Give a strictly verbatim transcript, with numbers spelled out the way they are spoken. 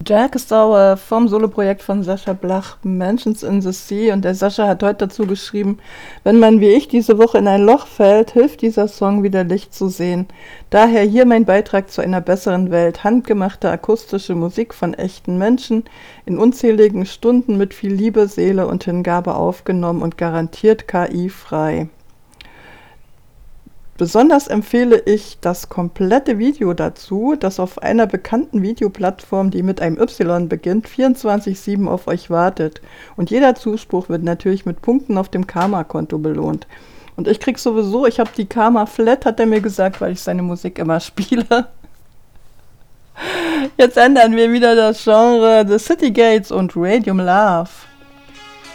Jack ist Sauer vom Soloprojekt von Sascha Blach, Mansions in the Sea. Und der Sascha hat heute dazu geschrieben, wenn man wie ich diese Woche in ein Loch fällt, hilft dieser Song wieder Licht zu sehen. Daher hier mein Beitrag zu einer besseren Welt. Handgemachte akustische Musik von echten Menschen, in unzähligen Stunden mit viel Liebe, Seele und Hingabe aufgenommen und garantiert K I-frei. Besonders empfehle ich das komplette Video dazu, das auf einer bekannten Videoplattform, die mit einem Y beginnt, vierundzwanzig sieben auf euch wartet. Und jeder Zuspruch wird natürlich mit Punkten auf dem Karma-Konto belohnt. Und ich krieg sowieso, ich habe die Karma Flat, hat er mir gesagt, weil ich seine Musik immer spiele. Jetzt ändern wir wieder das Genre The City Gates und Radium Love.